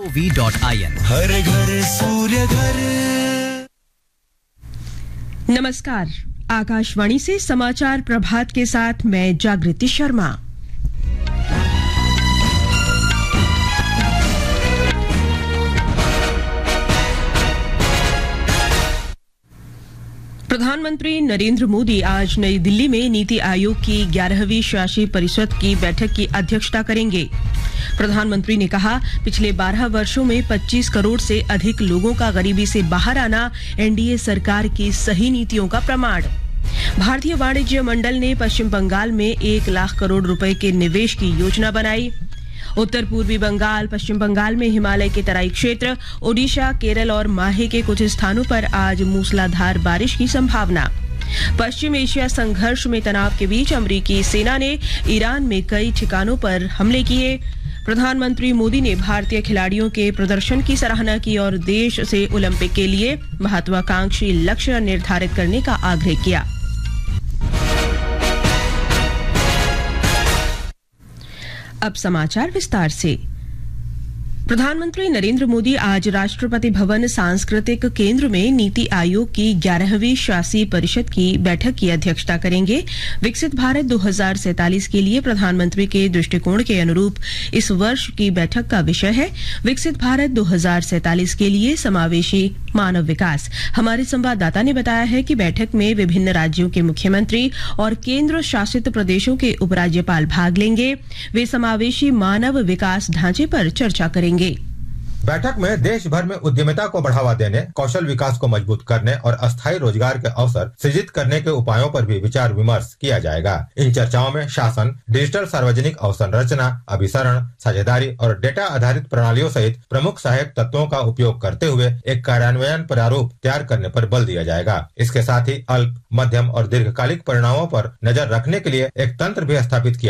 gov.in। हर घर सूर्य घर। नमस्कार, आकाशवाणी से समाचार प्रभात के साथ मैं जागृति शर्मा। प्रधानमंत्री नरेंद्र मोदी आज नई दिल्ली में नीति आयोग की 11वीं शासी परिषद की बैठक की अध्यक्षता करेंगे। प्रधानमंत्री ने कहा, पिछले 12 वर्षों में 25 करोड़ से अधिक लोगों का गरीबी से बाहर आना एनडीए सरकार की सही नीतियों का प्रमाण। भारतीय वाणिज्य मंडल ने पश्चिम बंगाल में 1 लाख करोड़ रुपए के निवेश की योजना बनाई। उत्तर पूर्वी बंगाल, पश्चिम बंगाल में हिमालय के तराई क्षेत्र, ओडिशा, केरल और माहे के कुछ स्थानों पर आज मूसलाधार बारिश की संभावना। पश्चिम एशिया संघर्ष में तनाव के बीच अमेरिकी सेना ने ईरान में कई ठिकानों पर हमले किए। प्रधानमंत्री मोदी ने भारतीय खिलाड़ियों के प्रदर्शन की सराहना की और देश से ओलंपिक के लिए महत्वाकांक्षी लक्ष्य निर्धारित करने का आग्रह किया। अब समाचार विस्तार से। प्रधानमंत्री नरेंद्र मोदी आज राष्ट्रपति भवन सांस्कृतिक केंद्र में नीति आयोग की 11वीं शासी परिषद की बैठक की अध्यक्षता करेंगे। विकसित भारत 2047 के लिए प्रधानमंत्री के दृष्टिकोण के अनुरूप इस वर्ष की बैठक का विषय है विकसित भारत 2047 के लिए समावेशी मानव विकास। हमारे संवाददाता ने बताया है कि बैठक में विभिन्न राज्यों के मुख्यमंत्री और केंद्र शासित प्रदेशों के उपराज्यपाल भाग लेंगे। वे समावेशी मानव विकास ढांचे पर चर्चा करेंगे। बैठक में देश भर में उद्यमिता को बढ़ावा देने, कौशल विकास को मजबूत करने और अस्थायी रोजगार के अवसर सृजित करने के उपायों पर भी विचार विमर्श किया जाएगा। इन चर्चाओं में शासन, डिजिटल सार्वजनिक अवसंरचना, अभिसरण, साझेदारी और डेटा आधारित प्रणालियों सहित प्रमुख सहायक तत्वों का उपयोग करते हुए एक कार्यान्वयन प्रारूप तैयार करने पर बल दिया जाएगा। इसके साथ ही अल्प, मध्यम और दीर्घकालिक परिणामों पर नजर रखने के लिए एक तंत्र भी स्थापित किया